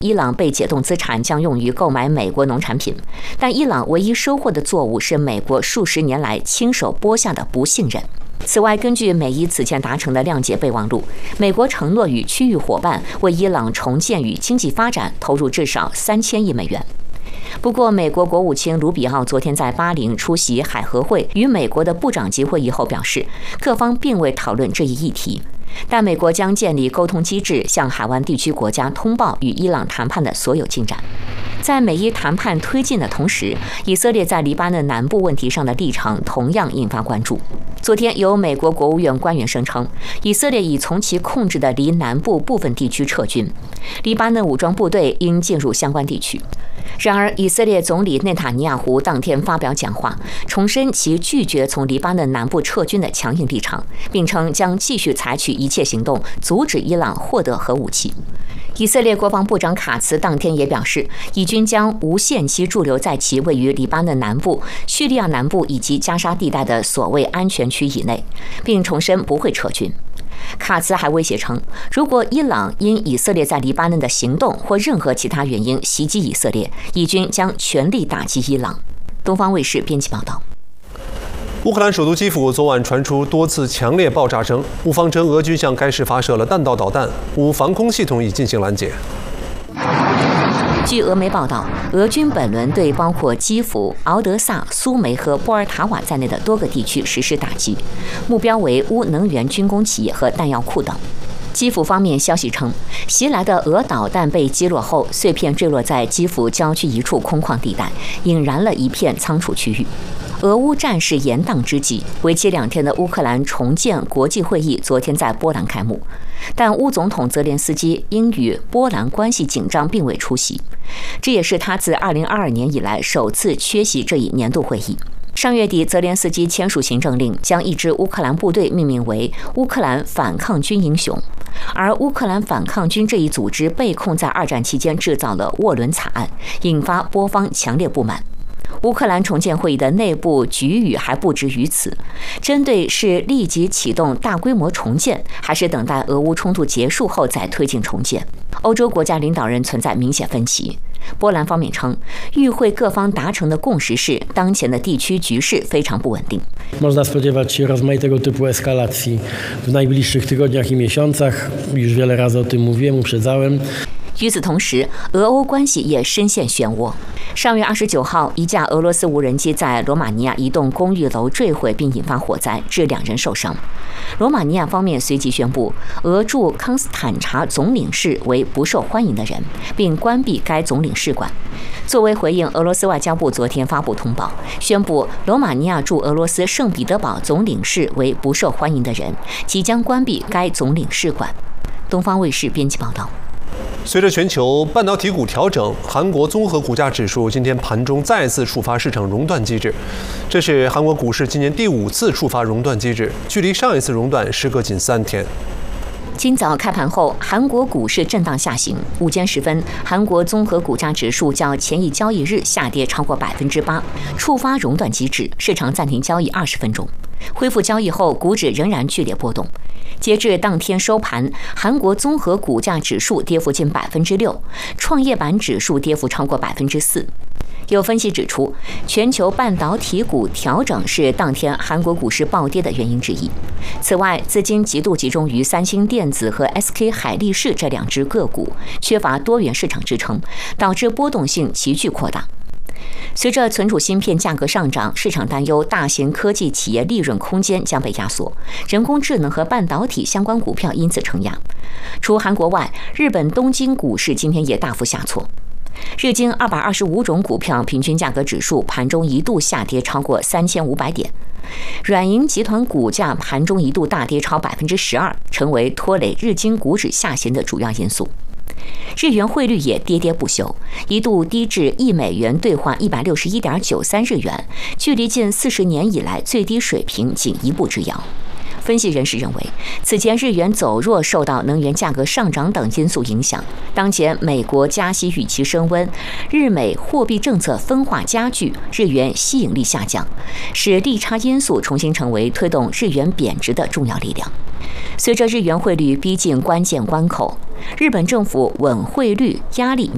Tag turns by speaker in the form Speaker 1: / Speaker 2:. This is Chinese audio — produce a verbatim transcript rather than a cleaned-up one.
Speaker 1: 伊朗被解冻资产将用于购买美国农产品，但伊朗唯一收获的作物是美国数十年来亲手播下的不信任。此外，根据美伊此前达成的谅解备忘录，美国承诺与区域伙伴为伊朗重建与经济发展投入至少三千亿美元。不过，美国国务卿卢比奥昨天在巴林出席海合会与美国的部长级会议后表示，各方并未讨论这一议题，但美国将建立沟通机制，向海湾地区国家通报与伊朗谈判的所有进展。在美伊谈判推进的同时，以色列在黎巴嫩南部问题上的立场同样引发关注。昨天，有美国国务院官员声称，以色列已从其控制的黎南部部分地区撤军，黎巴嫩武装部队应进入相关地区。然而，以色列总理内塔尼亚胡当天发表讲话，重申其拒绝从黎巴嫩南部撤军的强硬立场，并称将继续采取一切行动阻止伊朗获得核武器。以色列国防部长卡茨当天也表示，以军将无限期驻留在其位于黎巴嫩南部、叙利亚南部以及加沙地带的所谓安全区以内，并重申不会撤军。卡茨还威胁称，如果伊朗因以色列在黎巴嫩的行动或任何其他原因袭击以色列，以军将全力打击伊朗。东方卫视编辑报道。
Speaker 2: 乌克兰首都基辅昨晚传出多次强烈爆炸声，乌方称俄军向该市发射了弹道导弹，乌防空系统已进行拦截。
Speaker 1: 据俄媒报道，俄军本轮对包括基辅、敖德萨、苏梅和波尔塔瓦在内的多个地区实施打击，目标为乌能源军工企业和弹药库等。基辅方面消息称，袭来的俄导弹被击落后，碎片坠落在基辅郊区一处空旷地带，引燃了一片仓储区域。俄乌战事延宕之际，为期两天的乌克兰重建国际会议昨天在波兰开幕，但乌总统泽连斯基因与波兰关系紧张并未出席，这也是他自二零二二年以来首次缺席这一年度会议。上月底，泽连斯基签署行政令，将一支乌克兰部队命名为乌克兰反抗军英雄，而乌克兰反抗军这一组织被控在二战期间制造了涡轮惨案，引发波方强烈不满。乌克兰重建会议的内部局语还不止于此，针对是立即启动大规模重建，还是等待俄乌冲突结束后再推进重建，欧洲国家领导人存在明显分歧。波兰方面称，与会各方达成的共识是，当前的地区局势非常不稳定。
Speaker 3: Można spodziewać się rozmaitego typu eskalacji w najbliższych tygodniach i miesiącach. Już wiele razy o tym mówiłem, uprzedzałem.
Speaker 1: 与此同时，俄欧关系也深陷漩涡。上月二十九号，一架俄罗斯无人机在罗马尼亚一栋公寓楼坠毁，并引发火灾，致两人受伤。罗马尼亚方面随即宣布，俄驻康斯坦察总领事为不受欢迎的人，并关闭该总领事馆。作为回应，俄罗斯外交部昨天发布通报，宣布罗马尼亚驻俄罗斯圣彼得堡总领事为不受欢迎的人，即将关闭该总领事馆。东方卫视编辑报道。
Speaker 2: 随着全球半导体股调整，韩国综合股价指数今天盘中再次触发市场熔断机制，这是韩国股市今年第五次触发熔断机制，距离上一次熔断时隔仅三天。
Speaker 1: 今早开盘后，韩国股市震荡下行。午间时分，韩国综合股价指数较前一交易日下跌超过百分之八，触发熔断机制，市场暂停交易二十分钟。恢复交易后，股指仍然剧烈波动。截至当天收盘，韩国综合股价指数跌幅近百分之六，创业板指数跌幅超过百分之四。有分析指出，全球半导体股调整是当天韩国股市暴跌的原因之一。此外，资金极度集中于三星电子和 S K 海力士这两只个股，缺乏多元市场支撑，导致波动性急剧扩大。随着存储芯片价格上涨，市场担忧大型科技企业利润空间将被压缩，人工智能和半导体相关股票因此承压。除韩国外，日本东京股市今天也大幅下挫。日经二百二十五种股票平均价格指数盘中一度下跌超过三千五百点，软银集团股价盘中一度大跌超百分之十二，成为拖累日经股指下行的主要因素。日元汇率也跌跌不休，一度低至一美元兑换一百六十一点九三日元，距离近四十年以来最低水平仅一步之遥。分析人士认为，此前日元走弱受到能源价格上涨等因素影响，当前美国加息预期升温，日美货币政策分化加剧，日元吸引力下降，使利差因素重新成为推动日元贬值的重要力量。随着日元汇率逼近关键关口，日本政府稳汇率压力